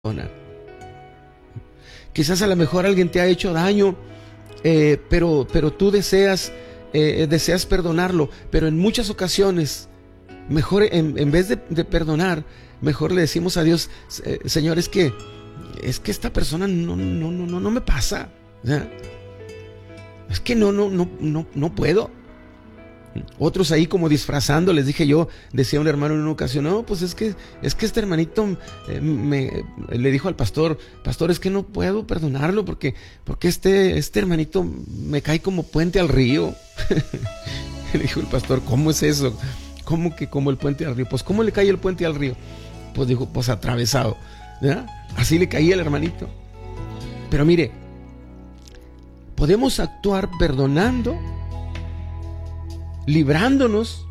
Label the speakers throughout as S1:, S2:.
S1: Quizás a lo mejor alguien te ha hecho daño, pero tú deseas perdonarlo, pero en muchas ocasiones, mejor en vez de perdonar, mejor le decimos a Dios, Señor, es que esta persona no me pasa, ¿ya? Es que no puedo. Otros ahí como disfrazando, les dije yo, decía un hermano en una ocasión, no, pues es que este hermanito le dijo al pastor, es que no puedo perdonarlo porque este hermanito me cae como puente al río. Le dijo el pastor, ¿cómo es eso? ¿Cómo que como el puente al río? Pues ¿cómo le cae el puente al río? Pues dijo, pues atravesado, ¿verdad? Así le caía el hermanito. Pero mire, podemos actuar perdonando, librándonos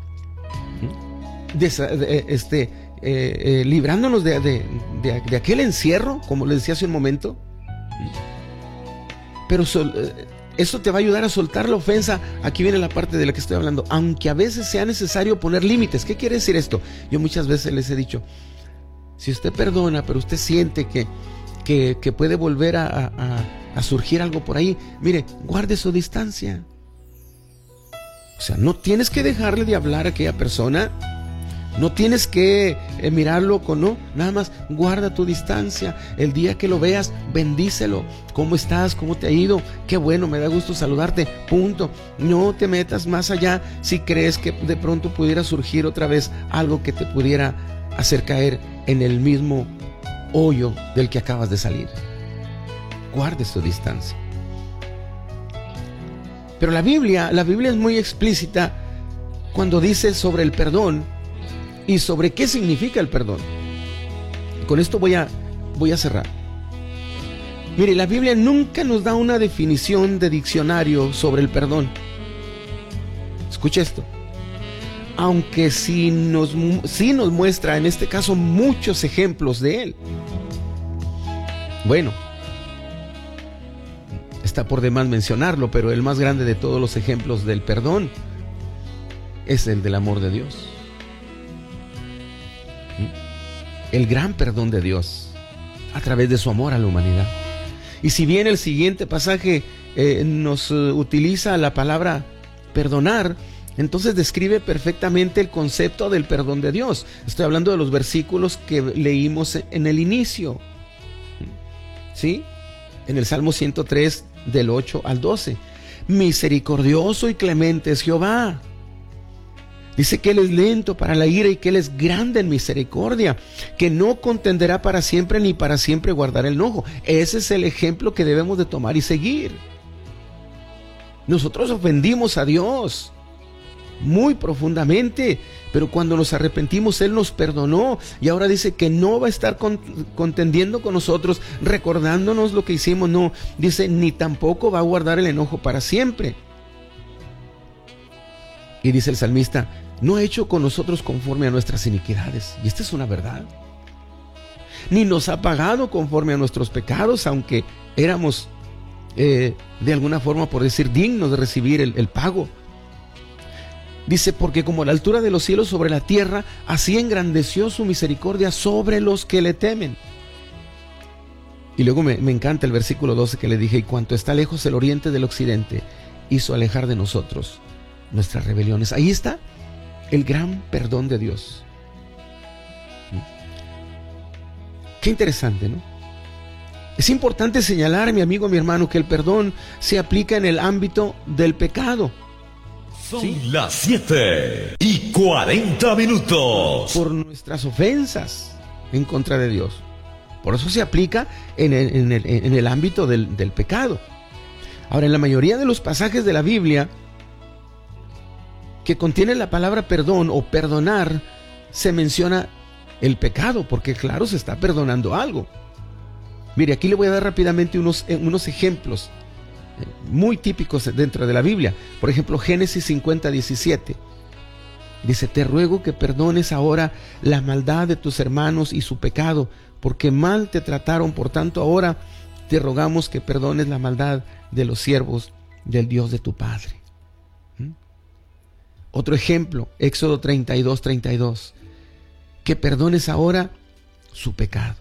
S1: librándonos de aquel encierro, como les decía hace un momento. Pero eso te va a ayudar a soltar la ofensa. Aquí viene la parte de la que estoy hablando. Aunque a veces sea necesario poner límites. ¿Qué quiere decir esto? Yo muchas veces les he dicho, si usted perdona, pero usted siente que puede volver a surgir algo por ahí, mire, guarde su distancia. O sea, no tienes que dejarle de hablar a aquella persona, no tienes que mirarlo no, nada más guarda tu distancia. El día que lo veas, bendícelo. ¿Cómo estás? ¿Cómo te ha ido? Qué bueno, me da gusto saludarte, punto. No te metas más allá si crees que de pronto pudiera surgir otra vez algo que te pudiera hacer caer en el mismo hoyo del que acabas de salir. Guarde su distancia. Pero la Biblia es muy explícita cuando dice sobre el perdón y sobre qué significa el perdón. Con esto voy a cerrar. Mire, la Biblia nunca nos da una definición de diccionario sobre el perdón. Escuche esto. Aunque sí nos muestra en este caso muchos ejemplos de él. Bueno, está por demás mencionarlo, pero el más grande de todos los ejemplos del perdón es el del amor de Dios. El gran perdón de Dios a través de su amor a la humanidad. Y si bien el siguiente pasaje nos utiliza la palabra perdonar, entonces describe perfectamente el concepto del perdón de Dios. Estoy hablando de los versículos que leímos en el inicio, ¿sí? En el Salmo 103, del 8 al 12. Misericordioso y clemente es Jehová. Dice que Él es lento para la ira y que Él es grande en misericordia, que no contenderá para siempre ni para siempre guardará el enojo. Ese es el ejemplo que debemos de tomar y seguir. Nosotros ofendimos a Dios muy profundamente, pero cuando nos arrepentimos Él nos perdonó y ahora dice que no va a estar contendiendo con nosotros, recordándonos lo que hicimos. No, dice, ni tampoco va a guardar el enojo para siempre. Y dice el salmista, no ha hecho con nosotros conforme a nuestras iniquidades. Y esta es una verdad. Ni nos ha pagado conforme a nuestros pecados, aunque éramos de alguna forma, por decir, dignos de recibir el pago. Dice, porque como la altura de los cielos sobre la tierra, así engrandeció su misericordia sobre los que le temen. Y luego me encanta el versículo 12 que le dije, y cuanto está lejos el oriente del occidente, hizo alejar de nosotros nuestras rebeliones. Ahí está el gran perdón de Dios. Qué interesante, ¿no? Es importante señalar, mi amigo, mi hermano, que el perdón se aplica en el ámbito del pecado.
S2: Son las 7:40.
S1: Por nuestras ofensas en contra de Dios. Por eso se aplica en el ámbito del pecado. Ahora, en la mayoría de los pasajes de la Biblia que contienen la palabra perdón o perdonar, se menciona el pecado, porque claro, se está perdonando algo. Mire, aquí le voy a dar rápidamente unos ejemplos muy típicos dentro de la Biblia. Por ejemplo, Génesis 50:17 dice, te ruego que perdones ahora la maldad de tus hermanos y su pecado, porque mal te trataron, por tanto ahora te rogamos que perdones la maldad de los siervos del Dios de tu Padre. Otro ejemplo, Éxodo 32:32, que perdones ahora su pecado.